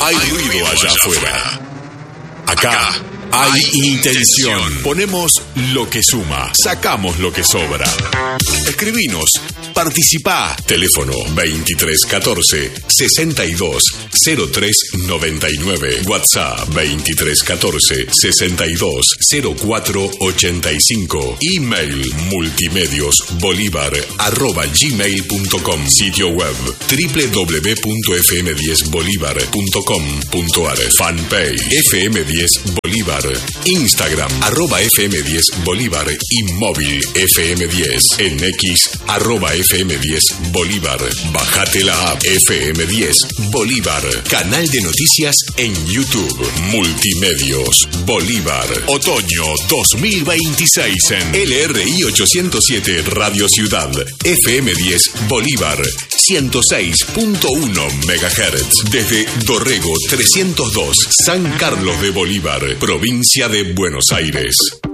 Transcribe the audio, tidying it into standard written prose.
hay ruido allá afuera. Acá hay intención. Ponemos lo que suma, sacamos lo que sobra. Escribinos, participá. Teléfono 2314 62 03 99. WhatsApp 2314 62 04 85. Email multimediosbolivar@gmail.com. Sitio web www.fm10bolivar.com.ar. Fanpage FM10 Bolívar. Instagram @FM10 Bolívar y móvil FM10. En X @FM10 Bolívar. Bajate la app FM10 Bolívar. Canal de noticias en YouTube. Multimedios Bolívar. Otoño 2026 en LRI 807 Radio Ciudad. FM10 Bolívar 106.1 MHz. Desde Dorrego 302 San Carlos de Bolívar, provincia de Buenos Aires.